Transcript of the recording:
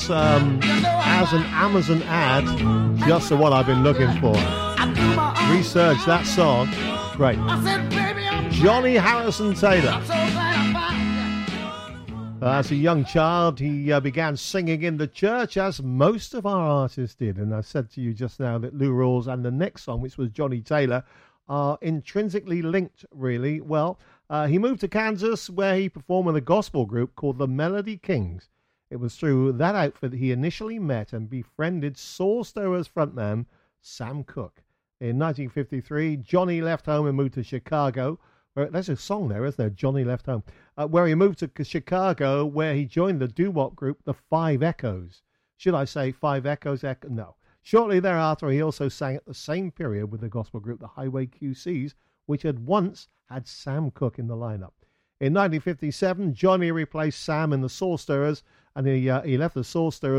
Rules as an Amazon ad, just the one I've been looking for. Research that song. Great. Johnny Harrison Taylor. As a young child, he began singing in the church, as most of our artists did. And I said to you just now that Lou Rawls and the next song, which was Johnny Taylor, are intrinsically linked, really. Well, he moved to Kansas, where he performed with a gospel group called the Melody Kings. It was through that outfit that he initially met and befriended Soul Stirrers frontman Sam Cooke. In 1953, Johnny left home and moved to Chicago. There's a song there, isn't there? Johnny Left Home. Where he moved to Chicago, where he joined the doo-wop group, the Five Echoes. Should I say Five Echoes? No. Shortly thereafter, he also sang at the same period with the gospel group, the Highway QCs, which had once had Sam Cooke in the lineup. In 1957, Johnny replaced Sam in the Soul Stirrers, and he left the Soul Stirrers